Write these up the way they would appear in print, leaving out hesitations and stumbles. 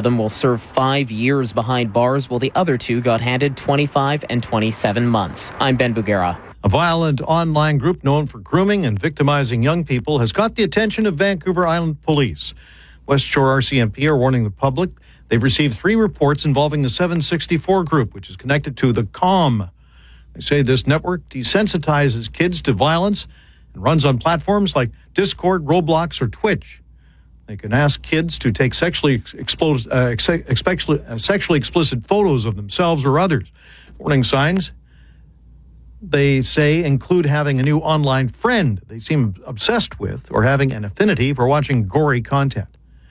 them will serve 5 years behind bars, while the other two got handed 25 and 27 months. I'm Ben Bugera. A violent online group known for grooming and victimizing young people has got the attention of Vancouver Island Police. West Shore RCMP are warning the public they've received 3 reports involving the 764 group, which is connected to the COM. They say this network desensitizes kids to violence and runs on platforms like Discord, Roblox, or Twitch. They can ask kids to take sexually explicit photos of themselves or others. Warning signs, they say, include having a new online friend they seem obsessed with or having an affinity for watching gory content.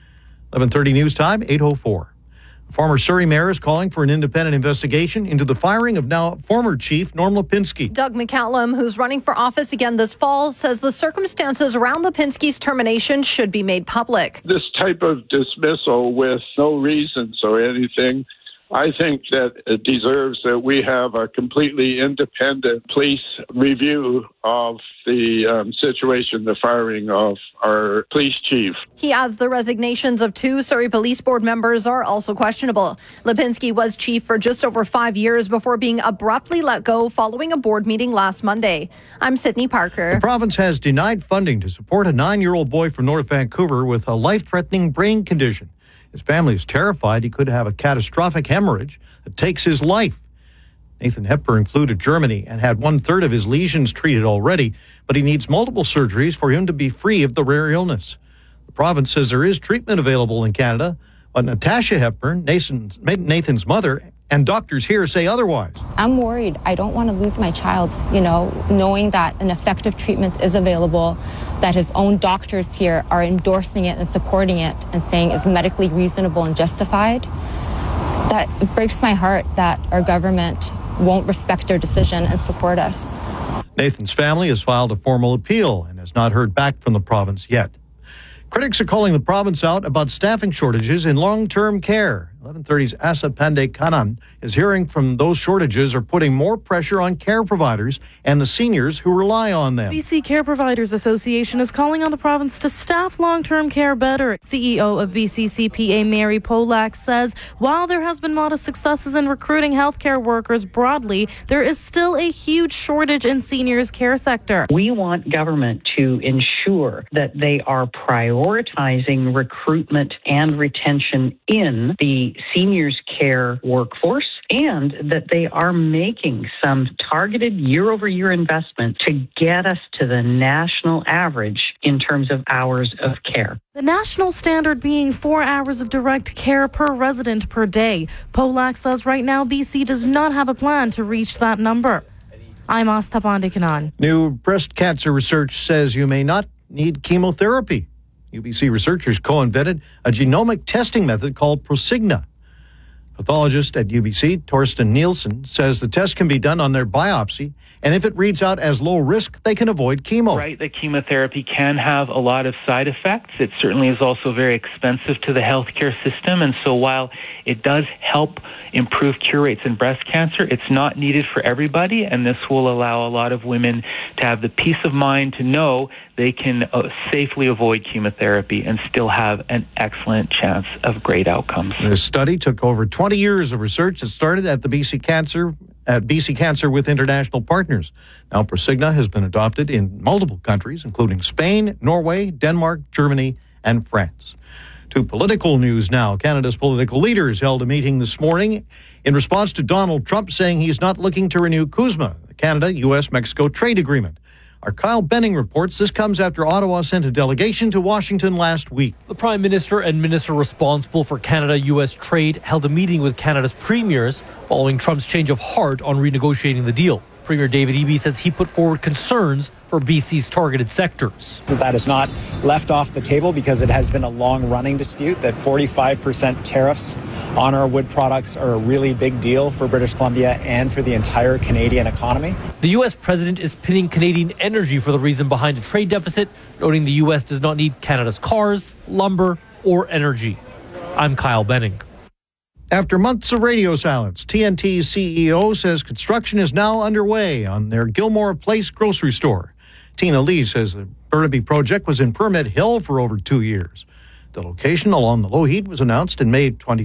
11:30 news time, 8:04. The former Surrey mayor is calling for an independent investigation into the firing of now former chief Norm Lipinski. Doug McCallum, who's running for office again this fall, says the circumstances around Lipinski's termination should be made public. This type of dismissal with no reasons or anything, I think that it deserves that we have a completely independent police review of the situation, the firing of our police chief. He adds the resignations of 2 Surrey Police Board members are also questionable. Lipinski was chief for just over 5 years before being abruptly let go following a board meeting last Monday. I'm Sydney Parker. The province has denied funding to support a 9-year-old boy from North Vancouver with a life-threatening brain condition. His family is terrified he could have a catastrophic hemorrhage that takes his life. Nathan Hepburn flew to Germany and had 1/3 of his lesions treated already, but he needs multiple surgeries for him to be free of the rare illness. The province says there is treatment available in Canada, but Natasha Hepburn, Nathan's mother, and doctors here say otherwise. I'm worried. I don't want to lose my child, knowing that an effective treatment is available, that his own doctors here are endorsing it and supporting it and saying it's medically reasonable and justified. That breaks my heart that our government won't respect their decision and support us. Nathan's family has filed a formal appeal and has not heard back from the province yet. Critics are calling the province out about staffing shortages in long-term care. 11:30's Asa Pandey Kanan is hearing from those shortages are putting more pressure on care providers and the seniors who rely on them. BC Care Providers Association is calling on the province to staff long-term care better. CEO of BC CPA Mary Polak says while there has been modest successes in recruiting healthcare workers broadly, there is still a huge shortage in seniors' care sector. We want government to ensure that they are prioritizing recruitment and retention in the seniors care workforce, and that they are making some targeted year-over-year investment to get us to the national average in terms of hours of care. The national standard being 4 hours of direct care per resident per day. Polak says right now BC does not have a plan to reach that number. I'm Asta Pandikanan. New breast cancer research says you may not need chemotherapy. UBC researchers co-invented a genomic testing method called Prosigna. Pathologist at UBC, Torsten Nielsen, says the test can be done on their biopsy, and if it reads out as low risk, they can avoid chemo. Right, the chemotherapy can have a lot of side effects. It certainly is also very expensive to the healthcare system, and so while it does help improve cure rates in breast cancer, it's not needed for everybody, and this will allow a lot of women to have the peace of mind to know they can safely avoid chemotherapy and still have an excellent chance of great outcomes. This study took over 20 years of research that started at the BC Cancer with international partners. Now, Prosigna has been adopted in multiple countries, including Spain, Norway, Denmark, Germany, and France. To political news now. Canada's political leaders held a meeting this morning in response to Donald Trump saying he's not looking to renew CUSMA, the Canada-U.S.-Mexico trade agreement. Our Kyle Benning reports this comes after Ottawa sent a delegation to Washington last week. The Prime Minister and Minister responsible for Canada-U.S. trade held a meeting with Canada's premiers following Trump's change of heart on renegotiating the deal. Premier David Eby says he put forward concerns for BC's targeted sectors. That is not left off the table because it has been a long-running dispute that 45% tariffs on our wood products are a really big deal for British Columbia and for the entire Canadian economy. The U.S. president is pinning Canadian energy for the reason behind a trade deficit, noting the U.S. does not need Canada's cars, lumber, or energy. I'm Kyle Benning. After months of radio silence, TNT's CEO says construction is now underway on their Gilmore Place grocery store. Tina Lee says the Burnaby project was in Permit Hill for over 2 years. The location along the Lougheed was announced in May 2020.